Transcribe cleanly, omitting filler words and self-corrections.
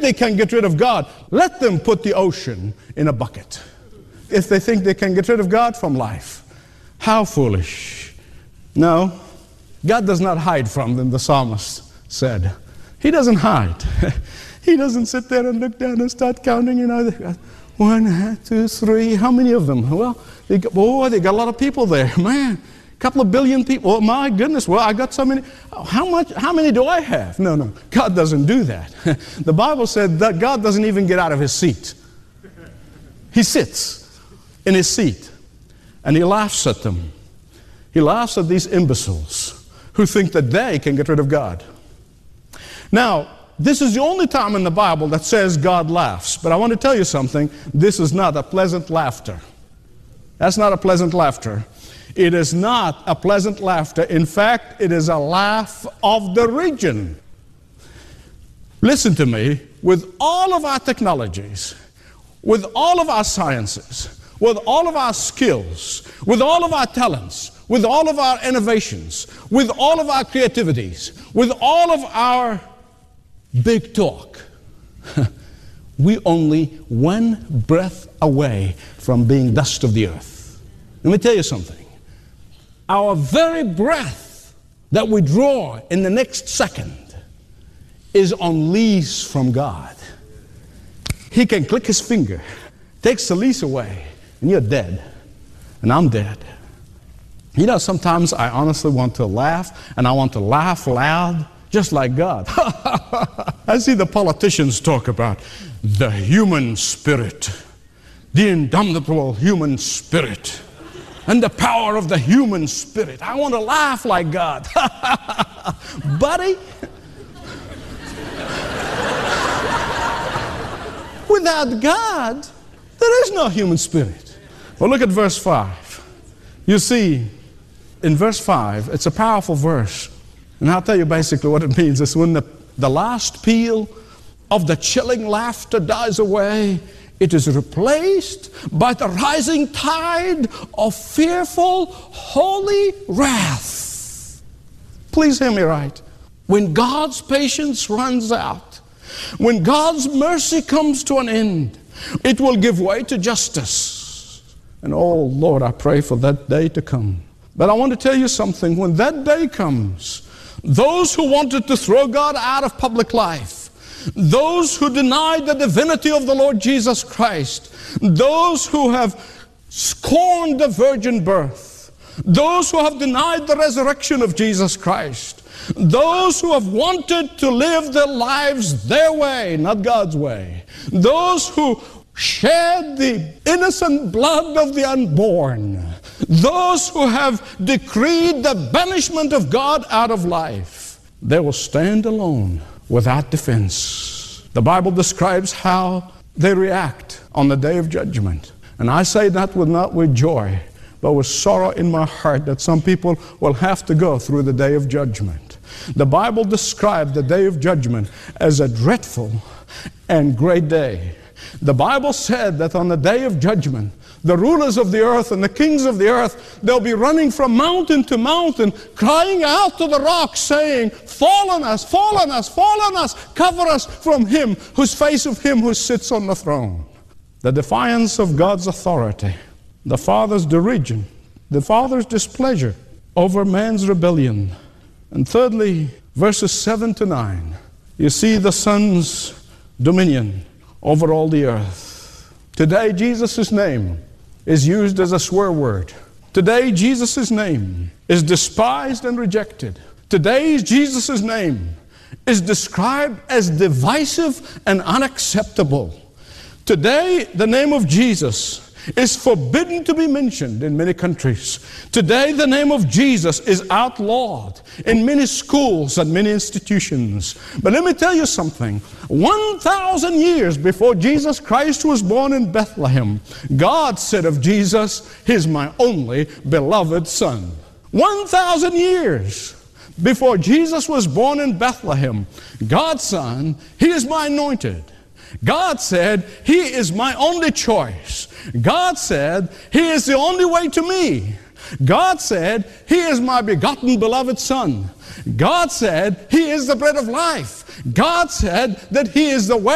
they can get rid of God, let them put the ocean in a bucket. If they think they can get rid of God from life, how foolish. No, God does not hide from them, the psalmist said. He doesn't hide. He doesn't sit there and look down and start counting, 1, 2, 3. How many of them? Well, they got a lot of people there. Man, a couple of billion people. Oh, my goodness. Well, I got so many. How many do I have? No. God doesn't do that. The Bible said that God doesn't even get out of his seat. He sits in his seat and he laughs at them. He laughs at these imbeciles who think that they can get rid of God. Now, this is the only time in the Bible that says God laughs. But I want to tell you something. This is not a pleasant laughter. That's not a pleasant laughter. It is not a pleasant laughter. In fact, it is a laugh of derision. Listen to me. With all of our technologies, with all of our sciences, with all of our skills, with all of our talents, with all of our innovations, with all of our creativities, with all of our big talk, we only one breath away from being dust of the earth. Let me tell you something. Our very breath that we draw in the next second is on lease from God. He can click his finger, takes the lease away, and you're dead, and I'm dead. Sometimes I honestly want to laugh, and I want to laugh loud, just like God. I see the politicians talk about the human spirit, the indomitable human spirit, and the power of the human spirit. I want to laugh like God. Buddy, without God, there is no human spirit. Well, look at verse 5. You see, in verse 5, it's a powerful verse. And I'll tell you basically what it means. It's when the last peal of the chilling laughter dies away, it is replaced by the rising tide of fearful, holy wrath. Please hear me right. When God's patience runs out, when God's mercy comes to an end, it will give way to justice. And oh, Lord, I pray for that day to come. But I want to tell you something. When that day comes, those who wanted to throw God out of public life, those who denied the divinity of the Lord Jesus Christ, those who have scorned the virgin birth, those who have denied the resurrection of Jesus Christ, those who have wanted to live their lives their way, not God's way, those who shed the innocent blood of the unborn, those who have decreed the banishment of God out of life, they will stand alone without defense. The Bible describes how they react on the day of judgment. And I say that not with joy, but with sorrow in my heart that some people will have to go through the day of judgment. The Bible described the day of judgment as a dreadful and great day. The Bible said that on the day of judgment, the rulers of the earth and the kings of the earth, they'll be running from mountain to mountain, crying out to the rocks, saying, fall on us, fall on us, fall on us, cover us from him, whose face of him who sits on the throne. The defiance of God's authority, the Father's derision, the Father's displeasure over man's rebellion. And thirdly, verses 7 to 9, you see the Son's dominion over all the earth. Today, Jesus' name is used as a swear word. Today, Jesus' name is despised and rejected. Today, Jesus' name is described as divisive and unacceptable. Today, the name of Jesus is forbidden to be mentioned in many countries. Today, the name of Jesus is outlawed in many schools and many institutions. But let me tell you something. 1,000 years before Jesus Christ was born in Bethlehem, God said of Jesus, "He's my only beloved Son." 1,000 years before Jesus was born in Bethlehem, God's Son, "He is my anointed." God said, "He is my only choice." God said, "He is the only way to me." God said, "He is my begotten beloved Son." God said, "He is the bread of life." God said that He is the way